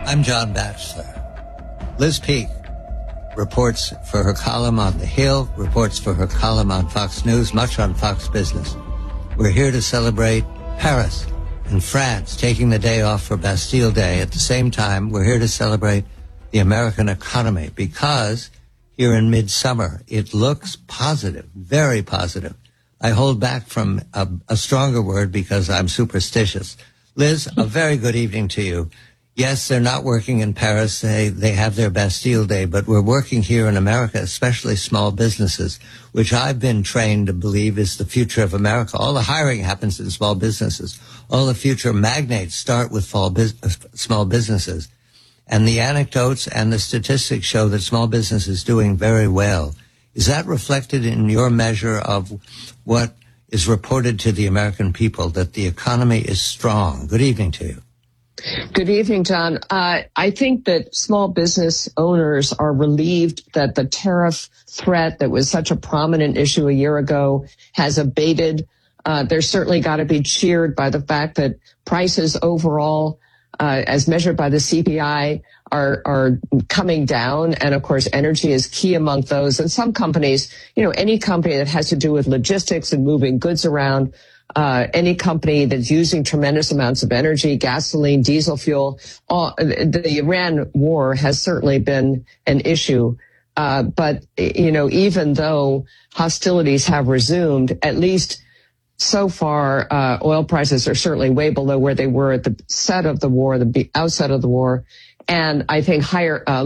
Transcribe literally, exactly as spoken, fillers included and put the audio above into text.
I'm John Batchelor. Liz Peek reports for her column on The Hill, reports for her column on Fox News, much on Fox Business. We're here to celebrate Paris and France taking the day off for Bastille Day. At the same time, we're here to celebrate the American economy because here in midsummer, it looks positive, very positive. I hold back from a, a stronger word because I'm superstitious. Liz, a very good evening to you. Yes, they're not working in Paris. They, they have their Bastille Day, but we're working here in America, especially small businesses, which I've been trained to believe is the future of America. All the hiring happens in small businesses. All the future magnates start with small small businesses. And the anecdotes and the statistics show that small business is doing very well. Is that reflected in your measure of what is reported to the American people, that the economy is strong? Good evening to you. Good evening, John. Uh, I think that small business owners are relieved that the tariff threat that was such a prominent issue a year ago has abated. Uh, they're certainly got to be cheered by the fact that prices overall, uh, as measured by the C P I, are, are coming down. And of course, energy is key among those. And some companies, you know, any company that has to do with logistics and moving goods around, Uh, any company that's using tremendous amounts of energy, gasoline, diesel fuel, all, the Iran war has certainly been an issue. Uh, but, you know, even though hostilities have resumed, at least so far, uh, oil prices are certainly way below where they were at the set of the war, the outset of the war. And I think higher, uh,